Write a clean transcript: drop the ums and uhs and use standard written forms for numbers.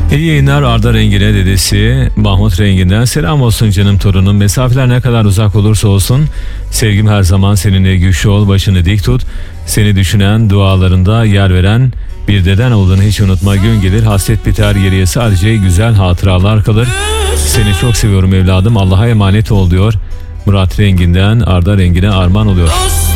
İyi yayınlar Arda Rengin'e dedesi Mahmut Rengin'den selam olsun canım torunum. Mesafeler ne kadar uzak olursa olsun sevgim her zaman seninle, güçlü ol, başını dik tut. Seni düşünen, dualarında yer veren bir deden olduğunu hiç unutma. Gün gelir hasret biter, geriye sadece güzel hatıralar kalır. Seni çok seviyorum evladım, Allah'a emanet ol diyor. Murat Rengin'den Arda Rengin'e armağan oluyor.